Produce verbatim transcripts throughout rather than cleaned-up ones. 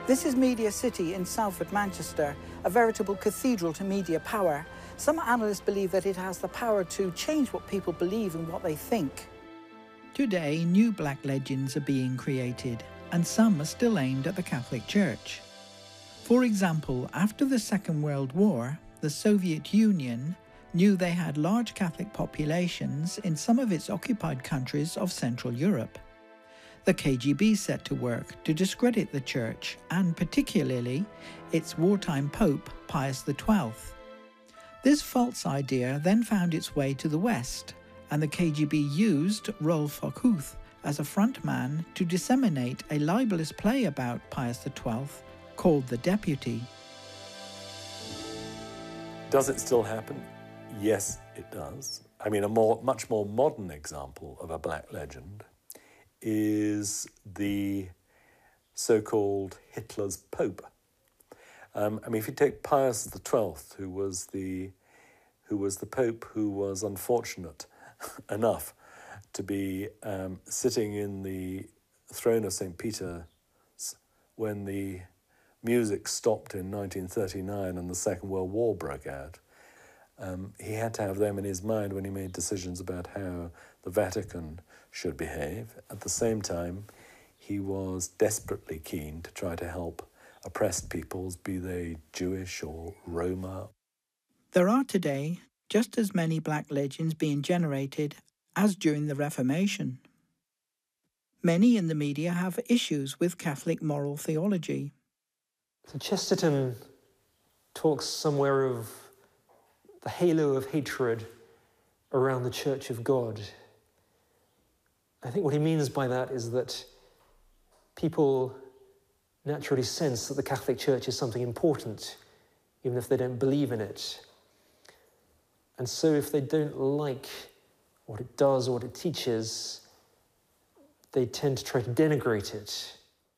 This is Media City in Salford, Manchester, a veritable cathedral to media power. Some analysts believe that it has the power to change what people believe and what they think. Today, new black legends are being created, and some are still aimed at the Catholic Church. For example, after the Second World War, the Soviet Union knew they had large Catholic populations in some of its occupied countries of Central Europe. The K G B set to work to discredit the Church and particularly its wartime Pope, Pius the twelfth. This false idea then found its way to the West, and the K G B used Rolf Hochhuth as a frontman to disseminate a libelous play about Pius the twelfth called The Deputy. Does it still happen? Yes, it does. I mean, a more, much more modern example of a black legend is the so-called Hitler's Pope. Um, I mean, if you take Pius the twelfth, who was the who was the Pope who was unfortunate enough to be um, sitting in the throne of Saint Peter when the music stopped in nineteen thirty-nine and the Second World War broke out. Um, he had to have them in his mind when he made decisions about how the Vatican should behave. At the same time, he was desperately keen to try to help oppressed peoples, be they Jewish or Roma. There are today just as many black legends being generated as during the Reformation. Many in the media have issues with Catholic moral theology. So Chesterton talks somewhere of the halo of hatred around the Church of God. I think what he means by that is that people naturally sense that the Catholic Church is something important, even if they don't believe in it. And so if they don't like what it does or what it teaches, they tend to try to denigrate it.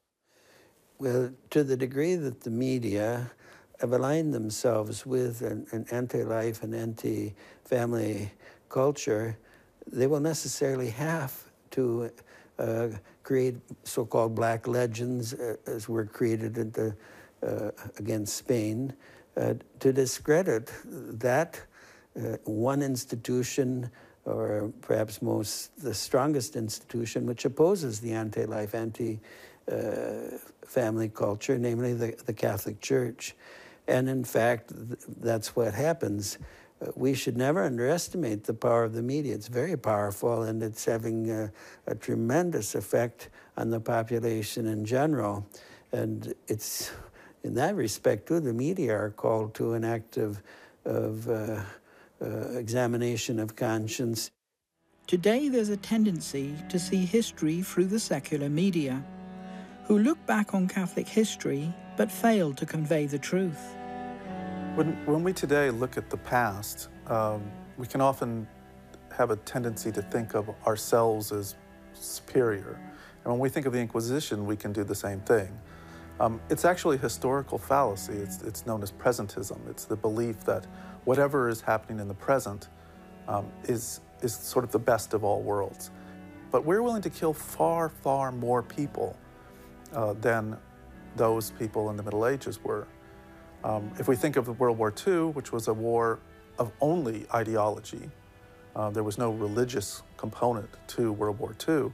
Well, to the degree that the media have aligned themselves with an, an anti-life and anti-family culture, they will necessarily have to uh, create so-called black legends, uh, as were created at the, uh, against Spain, uh, to discredit that uh, one institution, or perhaps most the strongest institution, which opposes the anti-life, anti-family uh, culture, namely the, the Catholic Church. And in fact, th that's what happens. Uh, we should never underestimate the power of the media. It's very powerful, and it's having a, a tremendous effect on the population in general. And it's, in that respect, too, the media are called to an act of, of uh, uh, examination of conscience. Today, there's a tendency to see history through the secular media, who look back on Catholic history but fail to convey the truth. When, when we today look at the past, um, we can often have a tendency to think of ourselves as superior. And when we think of the Inquisition, we can do the same thing. Um, it's actually a historical fallacy. It's, it's known as presentism. It's the belief that whatever is happening in the present um, is, is sort of the best of all worlds. But we're willing to kill far, far more people uh, than those people in the Middle Ages were. Um, if we think of World War Two, which was a war of only ideology, uh, there was no religious component to World War Two,